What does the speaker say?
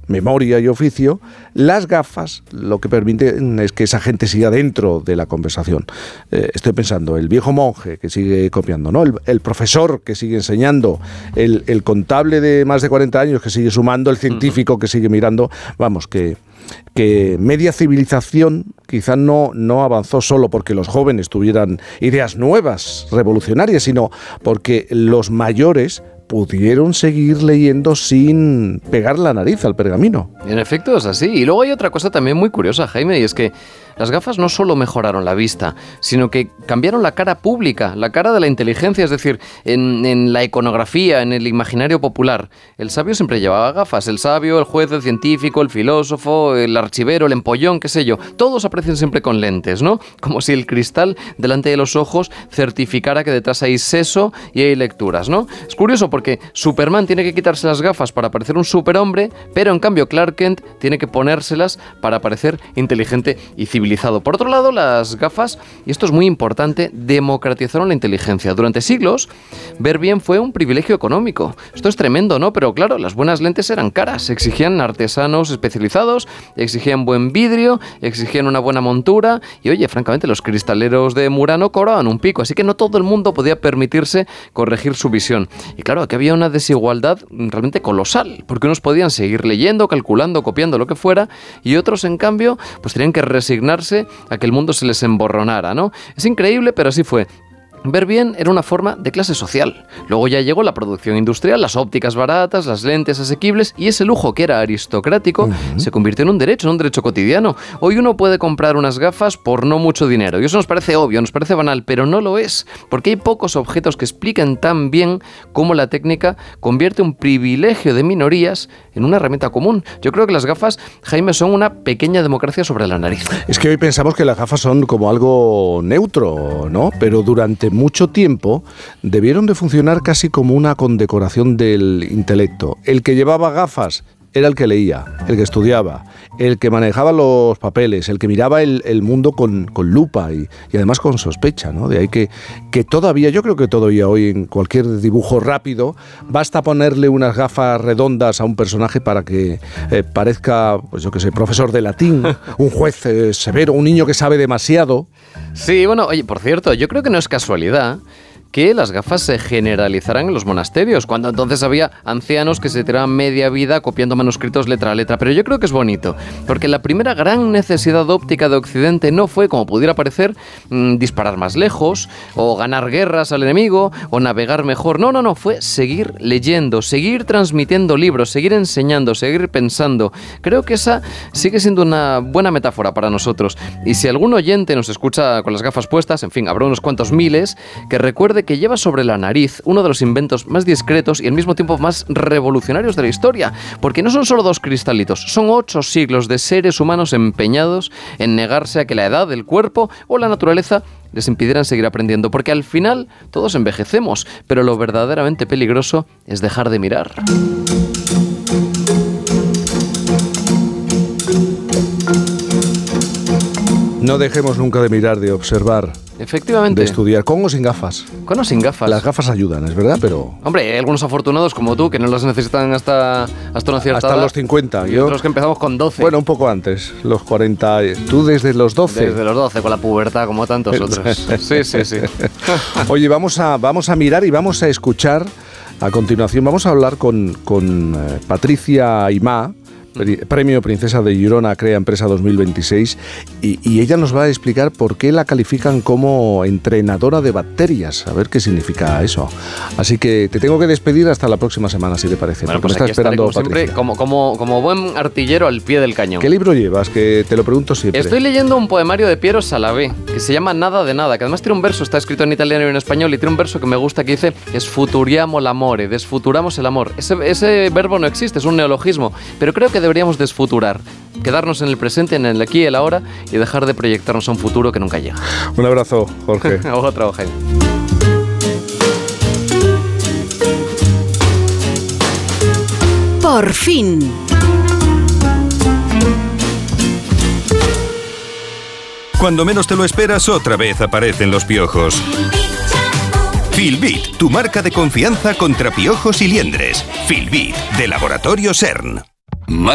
memoria y oficio, las gafas lo que permiten es que esa gente siga dentro de la conversación. Estoy pensando, el viejo monje que sigue copiando, ¿no? El profesor que sigue enseñando, el contable de más de 40 años que sigue sumando, el científico que sigue mirando. Vamos, que media civilización quizá no avanzó solo porque los jóvenes tuvieran ideas nuevas, revolucionarias, sino porque los mayores pudieron seguir leyendo sin pegar la nariz al pergamino. En efecto es así. Y luego hay otra cosa también muy curiosa, Jaime, y es que las gafas no solo mejoraron la vista, sino que cambiaron la cara pública, la cara de la inteligencia, es decir, en la iconografía, en el imaginario popular. El sabio siempre llevaba gafas, el sabio, el juez, el científico, el filósofo, el archivero, el empollón, qué sé yo. Todos aparecen siempre con lentes, ¿no? Como si el cristal delante de los ojos certificara que detrás hay seso y hay lecturas, ¿no? Es curioso porque Superman tiene que quitarse las gafas para parecer un superhombre, pero en cambio Clark Kent tiene que ponérselas para parecer inteligente y civilizado. Por otro lado, las gafas, y esto es muy importante, democratizaron la inteligencia. Durante siglos, ver bien fue un privilegio económico. Esto es tremendo, ¿no? Pero claro, las buenas lentes eran caras. Exigían artesanos especializados, exigían buen vidrio, exigían una buena montura. Y oye, francamente, los cristaleros de Murano cobraban un pico, así que no todo el mundo podía permitirse corregir su visión. Y claro, aquí había una desigualdad realmente colosal, porque unos podían seguir leyendo, calculando, copiando, lo que fuera, y otros, en cambio, pues tenían que resignarse a que el mundo se les emborronara, ¿no? Es increíble, pero así fue. Ver bien era una forma de clase social. Luego ya llegó la producción industrial, las ópticas baratas, las lentes asequibles, y ese lujo que era aristocrático se convirtió en un derecho cotidiano. Hoy uno puede comprar unas gafas por no mucho dinero, y eso nos parece obvio, nos parece banal, pero no lo es, porque hay pocos objetos que expliquen tan bien cómo la técnica convierte un privilegio de minorías en una herramienta común. Yo creo que las gafas, Jaime, son una pequeña democracia sobre la nariz. Es que hoy pensamos que las gafas son como algo neutro, ¿no? Pero durante mucho tiempo debieron de funcionar casi como una condecoración del intelecto. El que llevaba gafas era el que leía, el que estudiaba, el que manejaba los papeles, el que miraba el mundo con lupa y además con sospecha, ¿no? De ahí que todavía, yo creo que todavía hoy en cualquier dibujo rápido basta ponerle unas gafas redondas a un personaje para que parezca, pues yo qué sé, profesor de latín, un juez severo, un niño que sabe demasiado. Sí, bueno, oye, por cierto, yo creo que no es casualidad que las gafas se generalizaran en los monasterios, cuando entonces había ancianos que se tiraban media vida copiando manuscritos letra a letra. Pero yo creo que es bonito, porque la primera gran necesidad óptica de Occidente no fue, como pudiera parecer, disparar más lejos, o ganar guerras al enemigo, o navegar mejor. No, fue seguir leyendo, seguir transmitiendo libros, seguir enseñando, seguir pensando. Creo que esa sigue siendo una buena metáfora para nosotros. Y si algún oyente nos escucha con las gafas puestas, en fin, habrá unos cuantos miles, que recuerde que lleva sobre la nariz uno de los inventos más discretos y al mismo tiempo más revolucionarios de la historia, porque no son solo 2 cristalitos, son 8 siglos de seres humanos empeñados en negarse a que la edad del cuerpo o la naturaleza les impidieran seguir aprendiendo, porque al final todos envejecemos, pero lo verdaderamente peligroso es dejar de mirar. No dejemos nunca de mirar, de observar. Efectivamente. De estudiar, con o sin gafas. Con o sin gafas. Las gafas ayudan, es verdad, pero... Hombre, hay algunos afortunados como tú que no las necesitan hasta una cierta hasta edad. Los 50. Y otros que empezamos con 12. Bueno, un poco antes, los 40. ¿Tú desde los 12? Desde los 12, con la pubertad, como tantos otros. Sí. Oye, vamos a mirar y vamos a escuchar. A continuación vamos a hablar con Patricia Aimá, Premio Princesa de Girona Crea Empresa 2026, y ella nos va a explicar por qué la califican como entrenadora de bacterias, a ver qué significa eso. Así que te tengo que despedir hasta la próxima semana, si te parece. Bueno, pues está esperando siempre, como buen artillero al pie del cañón. ¿Qué libro llevas? Que te lo pregunto siempre. Estoy leyendo un poemario de Piero Salavè, que se llama Nada de Nada, que además tiene un verso, está escrito en italiano y en español, y tiene un verso que me gusta que dice "Sfuturiamo l'amore", desfuturamos el amor. Ese verbo no existe, es un neologismo, pero creo que deberíamos desfuturar, quedarnos en el presente, en el aquí y el ahora, y dejar de proyectarnos a un futuro que nunca llega. Un abrazo, Jorge. Otro, Jaime. Por fin. Cuando menos te lo esperas, otra vez aparecen los piojos. Filbit, tu marca de confianza contra piojos y liendres. Filbit, de Laboratorio CERN.